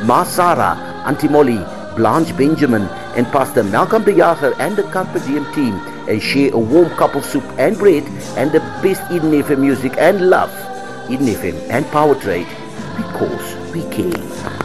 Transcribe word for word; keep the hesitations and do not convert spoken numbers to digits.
Ma Sarah, Auntie Molly, Blanche Benjamin, and Pastor Malcolm de Jager and the Carpe Diem team, and share a warm cup of soup and bread and the best Eden F M music and love. Eden F M and Power Trade, because we care.